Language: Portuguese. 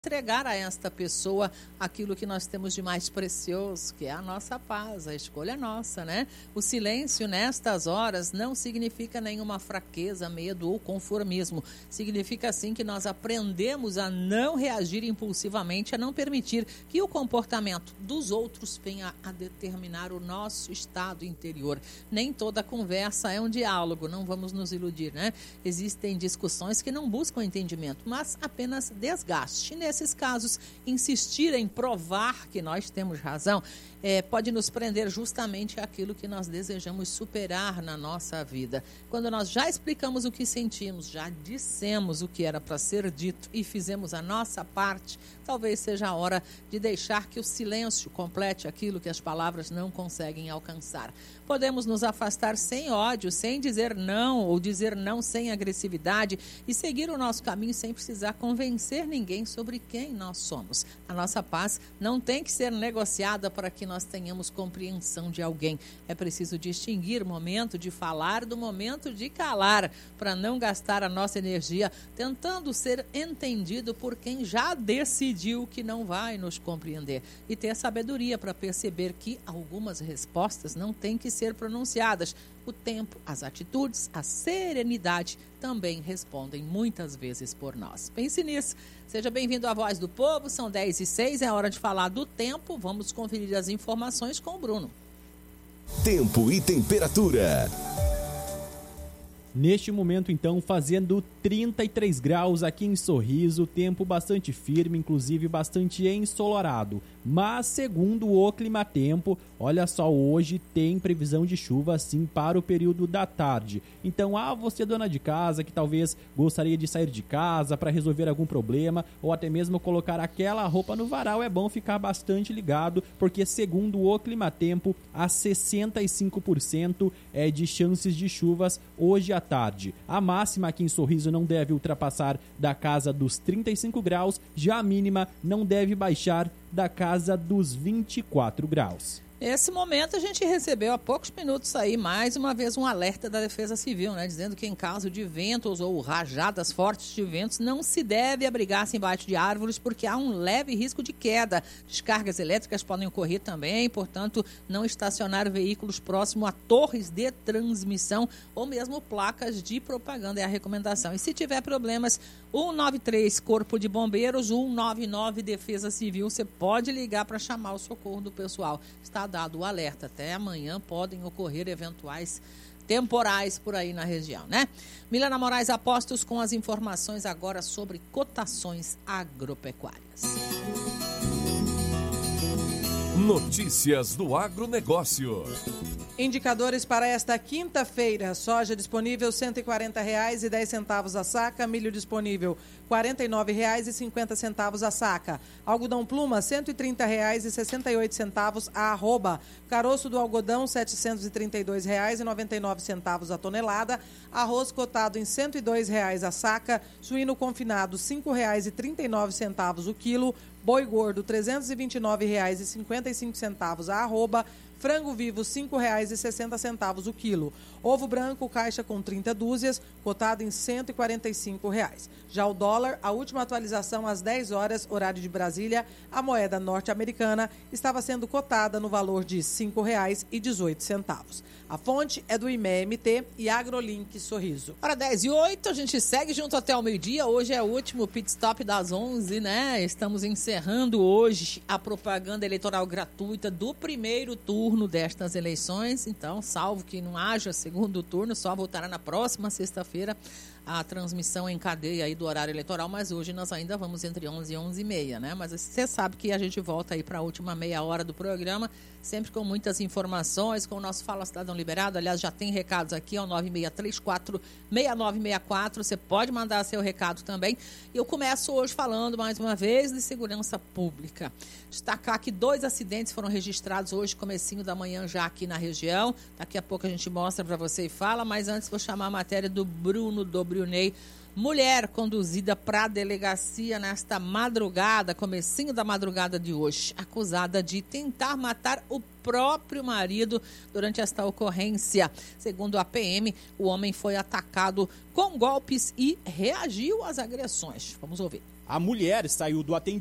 entregar a esta pessoa aquilo que nós temos de mais precioso, que é a nossa paz, a escolha nossa, né? O silêncio nestas horas não significa nenhuma fraqueza, medo ou conformismo. Significa sim que nós aprendemos a não reagir impulsivamente, a não permitir que o comportamento dos outros venha a determinar o nosso estado interior. Nem toda conversa é um diálogo, não vamos nos iludir, né? Existem discussões que não buscam entendimento, mas apenas desgaste. Nesses casos, insistir em provar que nós temos razão pode nos prender justamente àquilo que nós desejamos superar na nossa vida. Quando nós já explicamos o que sentimos, já dissemos o que era para ser dito e fizemos a nossa parte, talvez seja a hora de deixar que o silêncio complete aquilo que as palavras não conseguem alcançar. Podemos nos afastar sem ódio, sem dizer não ou dizer não sem agressividade e seguir o nosso caminho sem precisar convencer ninguém sobre quem nós somos. A nossa paz não tem que ser negociada para que nós tenhamos compreensão de alguém. É preciso distinguir o momento de falar do momento de calar, para não gastar a nossa energia tentando ser entendido por quem já decidiu que não vai nos compreender. E ter sabedoria para perceber que algumas respostas não têm que ser pronunciadas. O tempo, as atitudes, a serenidade também respondem muitas vezes por nós. Pense nisso. Seja bem-vindo à Voz do Povo, são 10h06, é hora de falar do tempo. Vamos conferir as informações com o Bruno. Tempo e temperatura. Neste momento, então, fazendo 33 graus aqui em Sorriso, tempo bastante firme, inclusive bastante ensolarado. Mas, segundo o Climatempo, olha só, hoje tem previsão de chuva, sim, para o período da tarde. Então, você dona de casa que talvez gostaria de sair de casa para resolver algum problema ou até mesmo colocar aquela roupa no varal, é bom ficar bastante ligado, porque segundo o Climatempo, há 65% de chances de chuvas hoje à tarde. A máxima aqui em Sorriso não deve ultrapassar da casa dos 35 graus, já a mínima não deve baixar da casa dos 24 graus. Nesse momento, a gente recebeu há poucos minutos aí, mais uma vez, um alerta da Defesa Civil, né? Dizendo que em caso de ventos ou rajadas fortes de ventos, não se deve abrigar-se embaixo de árvores, porque há um leve risco de queda. Descargas elétricas podem ocorrer também, portanto, não estacionar veículos próximo a torres de transmissão ou mesmo placas de propaganda é a recomendação. E se tiver problemas, 193 Corpo de Bombeiros, 199 Defesa Civil, você pode ligar para chamar o socorro do pessoal. Está dado o alerta, até amanhã podem ocorrer eventuais temporais por aí na região, né? Milena Moraes Apostos com as informações agora sobre cotações agropecuárias. Notícias do agronegócio. Indicadores para esta quinta-feira: soja disponível R$ 140,10 a saca, milho disponível R$ 49,50 a saca, algodão pluma R$ 130,68 a arroba, caroço do algodão R$ 732,99 a tonelada, arroz cotado em R$ 102,00 a saca, suíno confinado R$ 5,39 o quilo, boi gordo R$ 329,55 a arroba, frango vivo R$ 5,60 o quilo. Ovo branco, caixa com 30 dúzias, cotado em R$ 145,00. Já o dólar, a última atualização às 10 horas, horário de Brasília, a moeda norte-americana estava sendo cotada no valor de R$ 5,18. A fonte é do IME-MT e AgroLink Sorriso. Hora 10h08, a gente segue junto até o meio-dia. Hoje é o último pit stop das 11, né? Estamos encerrando hoje a propaganda eleitoral gratuita do primeiro turno destas eleições. Então, salvo que não haja segundo turno, só voltará na próxima sexta-feira a transmissão em cadeia aí do horário eleitoral, mas hoje nós ainda vamos entre 11 e 11h30, né? Mas você sabe que a gente volta aí para a última meia hora do programa, sempre com muitas informações, com o nosso Fala Cidadão Liberado. Aliás, já tem recados aqui ao 9634-6964, você pode mandar seu recado também. Eu começo hoje falando mais uma vez de segurança pública. Destacar que 2 acidentes foram registrados hoje, comecinho da manhã já aqui na região. Daqui a pouco a gente mostra para você e fala, mas antes vou chamar a matéria do Bruno Dobrunei. Mulher conduzida para a delegacia nesta madrugada, comecinho da madrugada de hoje, acusada de tentar matar o próprio marido durante esta ocorrência. Segundo a PM, o homem foi atacado com golpes e reagiu às agressões. Vamos ouvir. A mulher saiu do atendimento